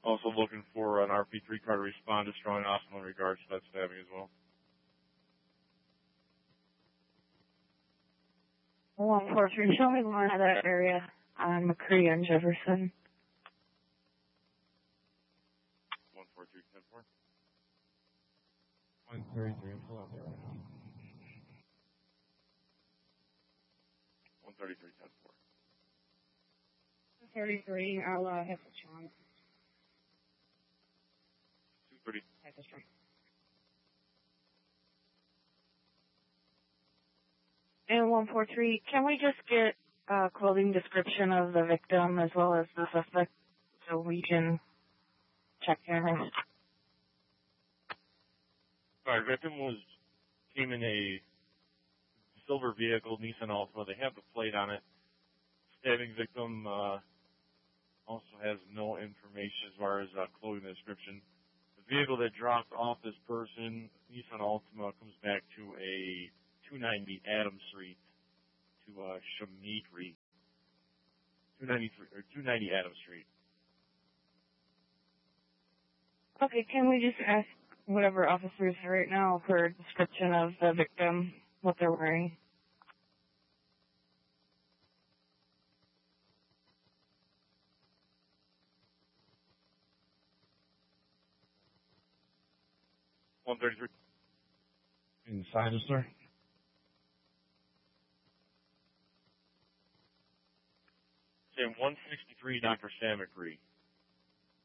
Also looking for an RP3 car to respond to Strong and Austin in regards to that stabbing as well. 143, show me more of that area on McCree and Jefferson. 143, 10-4. 133, pull out there right now. 133, 10-4. 33, I'll have to Sean. 230. Have to Sean. And 143, can we just get a clothing description of the victim as well as the suspect so we can check cameras? Alright, victim came in a silver vehicle, Nissan Altima. They have the plate on it. Stabbing victim also has no information as far as clothing description. The vehicle that dropped off this person, Nissan Altima, comes back to a 290 Adams Street to Shamitri. 290 Adams Street. Okay, can we just ask whatever officers right now for a description of the victim, what they're wearing? Inside, sir. Say 163, Dr. Sam McCree.